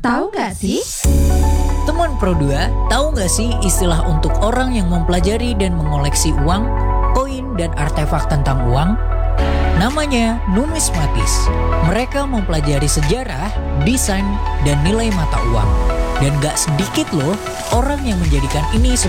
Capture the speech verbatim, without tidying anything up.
Tahu nggak sih? Teman Pro dua, tahu nggak sih istilah untuk orang yang mempelajari dan mengoleksi uang, koin, dan artefak tentang uang? Namanya numismatis. Mereka mempelajari sejarah, desain, dan nilai mata uang. Dan gak sedikit loh orang yang menjadikan ini